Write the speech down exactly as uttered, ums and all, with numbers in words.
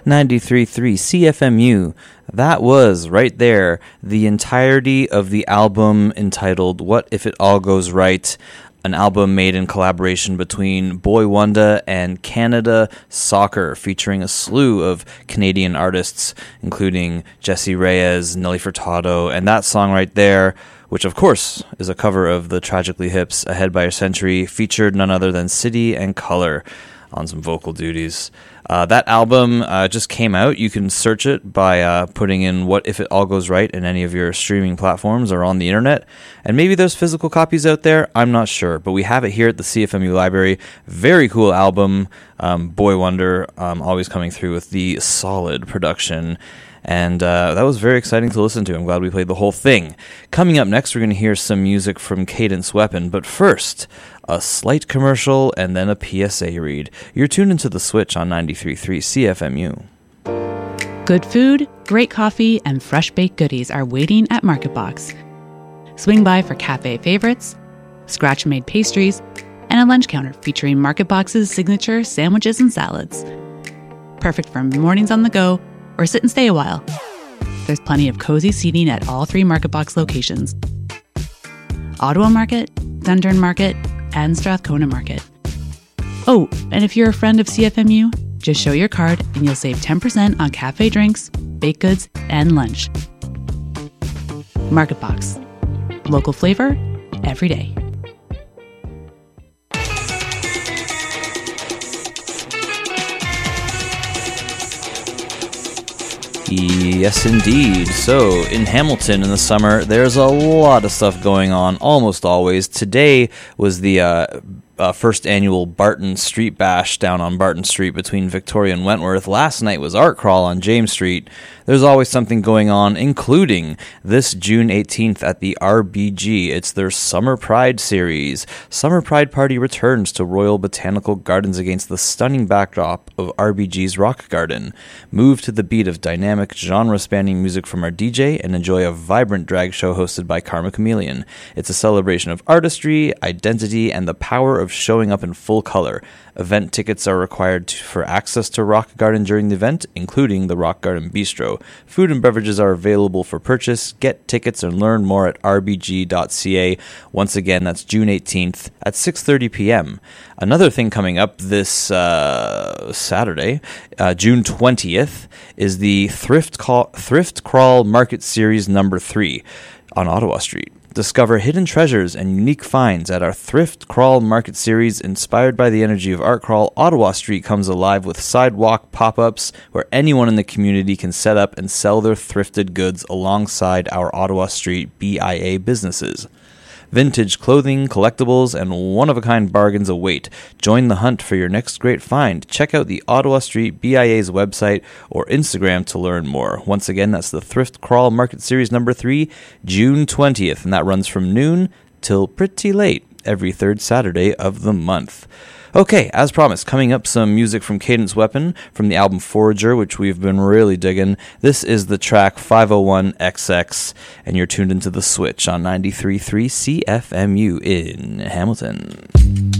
ninety-three point three C F M U. That was, right there, the entirety of the album entitled What If It All Goes Right, an album made in collaboration between Boy Wonder and Canada Soccer, featuring a slew of Canadian artists, including Jessie Reyez, Nelly Furtado, and that song right there, which of course is a cover of the Tragically Hip's Ahead by a Century, featured none other than City and Colour on some vocal duties. Uh, that album uh, just came out. You can search it by uh, putting in What If It All Goes Right in any of your streaming platforms or on the internet. And maybe there's physical copies out there. I'm not sure. But we have it here at the C F M U Library. Very cool album. Um, Boy Wonder um, always coming through with the solid production. And uh, that was very exciting to listen to. I'm glad we played the whole thing. Coming up next, we're going to hear some music from Cadence Weapon. But first, a slight commercial and then a P S A read. You're tuned into The Switch on ninety-three point three C F M U. Good food, great coffee, and fresh baked goodies are waiting at Market Box. Swing by for cafe favorites, scratch-made pastries, and a lunch counter featuring Market Box's signature sandwiches and salads. Perfect for mornings on the go or sit and stay a while. There's plenty of cozy seating at all three Market Box locations: Ottawa Market, Dundurn Market, and Strathcona Market. Oh, and if you're a friend of C F M U, just show your card and you'll save ten percent on cafe drinks, baked goods, and lunch. Market Box. Local flavor, every day. Yes, indeed. So, in Hamilton in the summer, there's a lot of stuff going on, almost always. Today was the uh, uh, first annual Barton Street Bash down on Barton Street between Victoria and Wentworth. Last night was Art Crawl on James Street. There's always something going on, including this June eighteenth at the R B G. It's their Summer Pride series. Summer Pride Party returns to Royal Botanical Gardens against the stunning backdrop of R B G's Rock Garden. Move to the beat of dynamic, genre-spanning music from our D J and enjoy a vibrant drag show hosted by Karma Chameleon. It's a celebration of artistry, identity, and the power of showing up in full color. Event tickets are required to, for access to Rock Garden during the event, including the Rock Garden Bistro. Food and beverages are available for purchase. Get tickets and learn more at r b g dot c a. Once again, that's June eighteenth at six thirty p.m. Another thing coming up this uh, Saturday, uh, June twentieth, is the Thrift, Call, Thrift Crawl Market Series number three on Ottawa Street. Discover hidden treasures and unique finds at our Thrift Crawl Market Series. Inspired by the energy of Art Crawl, Ottawa Street comes alive with sidewalk pop-ups where anyone in the community can set up and sell their thrifted goods alongside our Ottawa Street B I A businesses. Vintage clothing, collectibles, and one-of-a-kind bargains await. Join the hunt for your next great find. Check out the Ottawa Street B I A's website or Instagram to learn more. Once again, that's the Thrift Crawl Market Series number three, June twentieth, and that runs from noon till pretty late every third Saturday of the month. Okay, as promised, coming up, some music from Cadence Weapon from the album Forager, which we've been really digging. This is the track five oh one X X, and you're tuned into The Switch on ninety-three point three C F M U in Hamilton.